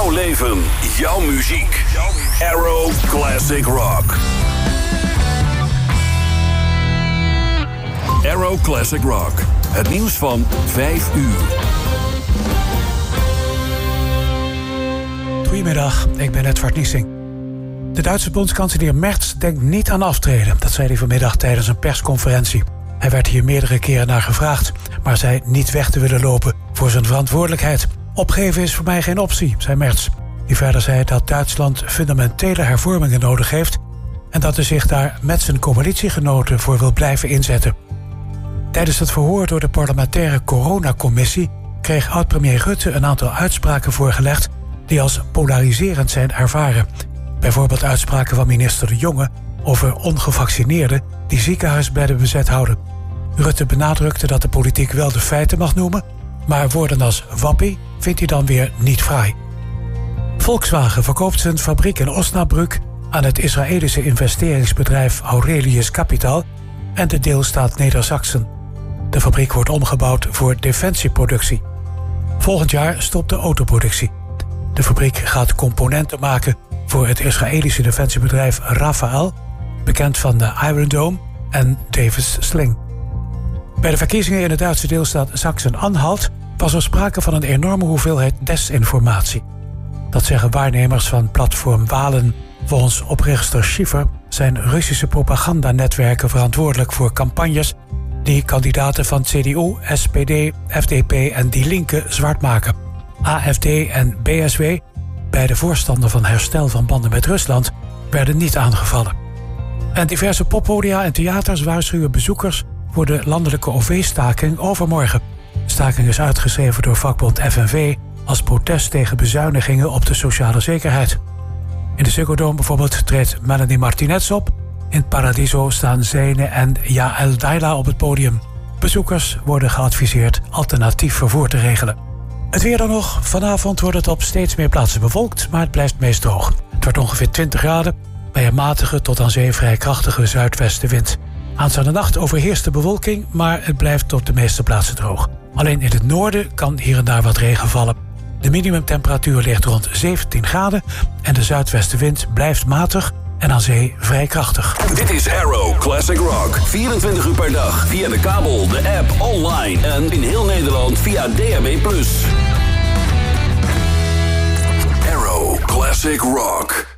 jouw leven, jouw muziek. Arrow Classic Rock. Arrow Classic Rock. Het nieuws van 5 uur. Goedemiddag, ik ben Edward Niesing. De Duitse bondskanselier Merz denkt niet aan aftreden. Dat zei hij vanmiddag tijdens een persconferentie. Hij werd hier meerdere keren naar gevraagd, maar zei niet weg te willen lopen voor zijn verantwoordelijkheid. Opgeven is voor mij geen optie, zei Merz. Die verder zei dat Duitsland fundamentele hervormingen nodig heeft en dat hij zich daar met zijn coalitiegenoten voor wil blijven inzetten. Tijdens het verhoor door de parlementaire coronacommissie kreeg oud-premier Rutte een aantal uitspraken voorgelegd die als polariserend zijn ervaren. Bijvoorbeeld uitspraken van minister De Jonge over ongevaccineerden die ziekenhuisbedden bezet houden. Rutte benadrukte dat de politiek wel de feiten mag noemen, maar woorden als wappie vindt hij dan weer niet fraai. Volkswagen verkoopt zijn fabriek in Osnabrück aan het Israëlische investeringsbedrijf Aurelius Capital en de deelstaat Neder-Saxen. De fabriek wordt omgebouwd voor defensieproductie. Volgend jaar stopt de autoproductie. De fabriek gaat componenten maken voor het Israëlische defensiebedrijf Rafael, bekend van de Iron Dome en Davis Sling. Bij de verkiezingen in de Duitse deelstaat Sachsen-Anhalt was er sprake van een enorme hoeveelheid desinformatie. Dat zeggen waarnemers van platform Wahlen. Volgens oprichter Schiffer zijn Russische propagandanetwerken verantwoordelijk voor campagnes die kandidaten van CDU, SPD, FDP en Die Linke zwart maken. AfD en BSW, beide voorstander van herstel van banden met Rusland, werden niet aangevallen. En diverse poppodia en theaters waarschuwen bezoekers voor de landelijke OV-staking overmorgen. De staking is uitgeschreven door vakbond FNV als protest tegen bezuinigingen op de sociale zekerheid. In de Ziggo Dome bijvoorbeeld treedt Melanie Martinez op. In Paradiso staan Zene en Yael Daila op het podium. Bezoekers worden geadviseerd alternatief vervoer te regelen. Het weer dan nog. Vanavond wordt het op steeds meer plaatsen bewolkt, maar het blijft meest droog. Het wordt ongeveer 20 graden bij een matige tot aan zee vrij krachtige zuidwestenwind. Aanstaande nacht overheerst de bewolking, maar het blijft op de meeste plaatsen droog. Alleen in het noorden kan hier en daar wat regen vallen. De minimumtemperatuur ligt rond 17 graden en de zuidwestenwind blijft matig en aan zee vrij krachtig. Dit is Arrow Classic Rock. 24 uur per dag via de kabel, de app, online en in heel Nederland via DAB+. Arrow Classic Rock.